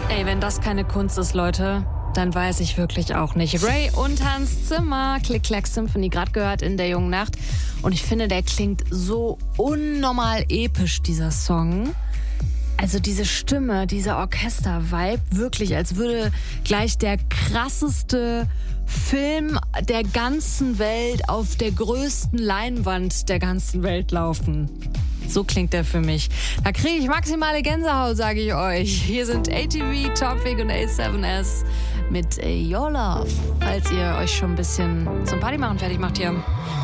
Ey, wenn das keine Kunst ist, Leute, dann weiß ich wirklich auch nicht. Ray und Hans Zimmer, Click-Clack Symphony, gerade gehört in der jungen Nacht. Und ich finde, der klingt so unnormal episch, dieser Song. Also diese Stimme, dieser Orchester-Vibe, wirklich, als würde gleich der krasseste Film der ganzen Welt auf der größten Leinwand der ganzen Welt laufen. So klingt der für mich. Da kriege ich maximale Gänsehaut, sage ich euch. Hier sind ATV, Topic und A7S mit Your Love. Falls ihr euch schon ein bisschen zum Partymachen fertig macht hier.